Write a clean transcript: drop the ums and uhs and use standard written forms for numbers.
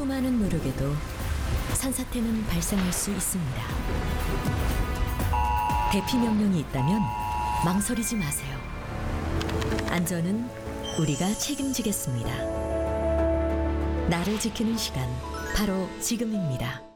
수많은 노력에도 산사태는 발생할 수 있습니다. 대피 명령이 있다면 망설이지 마세요. 안전은 우리가 책임지겠습니다. 나를 지키는 시간, 바로 지금입니다.